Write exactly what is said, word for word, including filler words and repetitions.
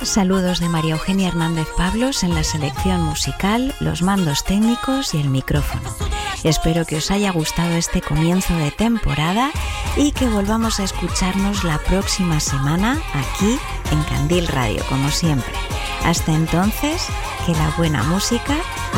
Saludos de María Eugenia Hernández Pablos en la selección musical, los mandos técnicos y el micrófono. Espero que os haya gustado este comienzo de temporada y que volvamos a escucharnos la próxima semana aquí en Candil Radio, como siempre. Hasta entonces, que la buena música